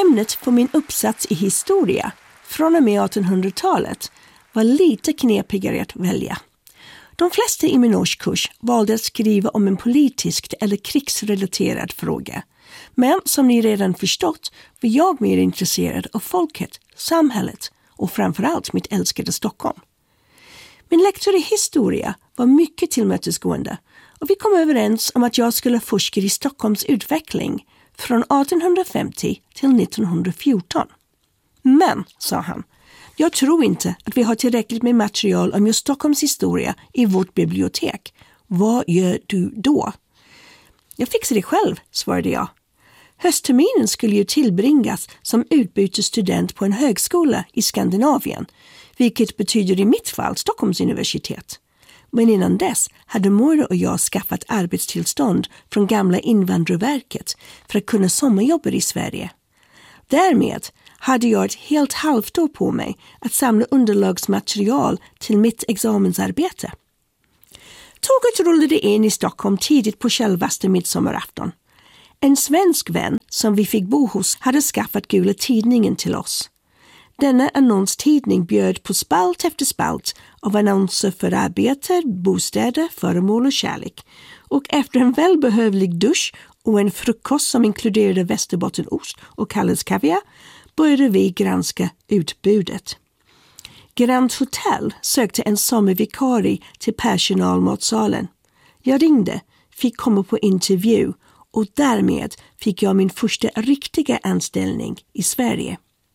Ämnet för min uppsats i historia från och med 1800-talet var lite knepigare att välja. De flesta i min årskurs valde att skriva om en politisk eller krigsrelaterad fråga. Men som ni redan förstått var jag mer intresserad av folket, samhället och framförallt mitt älskade Stockholm. Min lektor i historia var mycket tillmötesgående och vi kom överens om att jag skulle forska i Stockholms utveckling från 1850 till 1914. Men, sa han, jag tror inte att vi har tillräckligt med material om just Stockholms historia i vårt bibliotek. Vad gör du då? Jag fixar det själv, svarade jag. Höstterminen skulle ju tillbringas som utbytesstudent på en högskola i Skandinavien, vilket betyder i mitt fall Stockholms universitet. Men innan dess hade mor och jag skaffat arbetstillstånd från gamla Invandrarverket för att kunna sommarjobba i Sverige. Därmed hade jag ett helt halvår på mig att samla underlagsmaterial till mitt examensarbete. Tåget rullade in i Stockholm tidigt på självaste midsommarafton. En svensk vän som vi fick bo hos hade skaffat Gula Tidningen till oss. Denna annonstidning bjöd på spalt efter spalt av annonser för arbete, bostäder, föremål och kärlek. Och efter en välbehövlig dusch och en frukost som inkluderade västerbottenost och Kalles kaviar började vi granska utbudet. Grand Hotel sökte en sommarvikarie till personalmatsalen. Jag ringde, fick komma på intervju och därmed fick jag min första riktiga anställning i Sverige.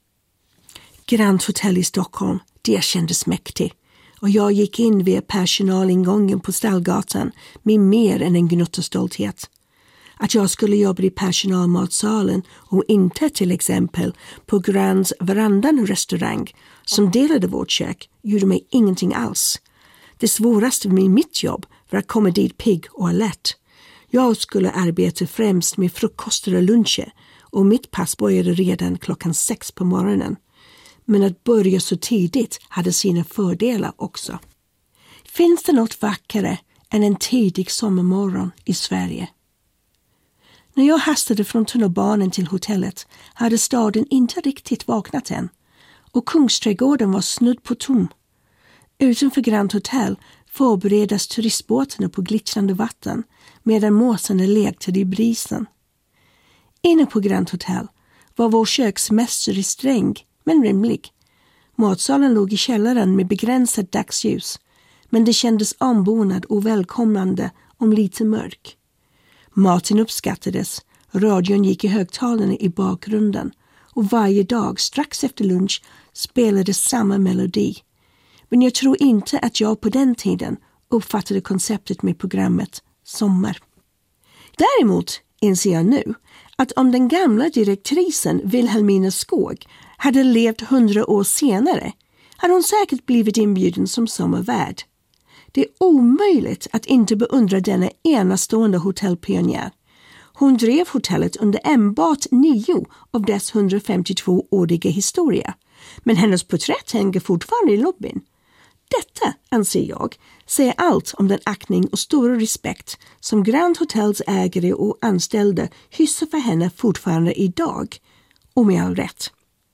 Grand Hotel i Stockholm, det kändes mäktigt och jag gick in via personalingången på Stallgatan med mer än en gnutta stolthet. Att jag skulle jobba i personalmatsalen och inte till exempel på Grands Verandan restaurang som delade vårt kök gjorde mig ingenting alls. Det svåraste med mitt jobb var att komma dit pigg och alert. Jag skulle arbeta främst med frukoster och luncher och mitt pass började redan 6 på morgonen. Men att börja så tidigt hade sina fördelar också. Finns det något vackrare än en tidig sommarmorgon i Sverige? När jag hastade från tunnelbanan till hotellet hade staden inte riktigt vaknat än och Kungsträdgården var snudd på tom. Utanför Grand Hotel förberedas turistbåtarna på glittrande vatten medan måsarna lekte i brisen. Inne på Grand Hotel var vår köksmästare sträng men rimlig. Matsalen låg i källaren med begränsat dagsljus, men det kändes ombonad och välkomnande om lite mörk. Maten uppskattades, radion gick i högtalarna i bakgrunden och varje dag strax efter lunch spelades samma melodi. Men jag tror inte att jag på den tiden uppfattade konceptet med programmet Sommar. Däremot inser jag nu att om den gamla direktrisen Wilhelmina Skog hade levt 100 år senare hade hon säkert blivit inbjuden som sommarvärd. Det är omöjligt att inte beundra denna enastående hotellpionjär. Hon drev hotellet under enbart 9 av dess 152-åriga historia. Men hennes porträtt hänger fortfarande i lobbyn. Detta, anser jag, säger allt om den aktning och stora respekt som Grand Hotels ägare och anställda hyser för henne fortfarande idag. Och med all rätt.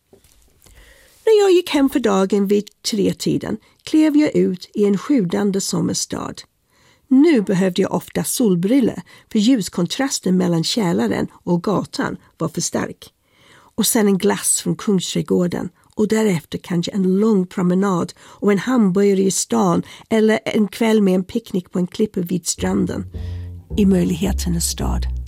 När jag gick hem för dagen vid 3-tiden klev jag ut i en sjudande sommarstad. Nu behövde jag ofta solbriller för ljuskontrasten mellan källaren och gatan var för stark. Och sen en glass från Kungsträdgården och därefter kanske en lång promenad och en hamburgare i stan eller en kväll med en picknick på en klippa vid stranden i möjligheternas stad.